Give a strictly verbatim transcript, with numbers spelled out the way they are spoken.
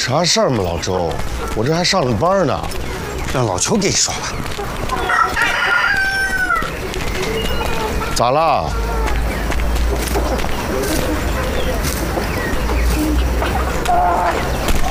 啥事儿吗，老周？我这还上着班呢。 让老邱给你说吧。 咋了？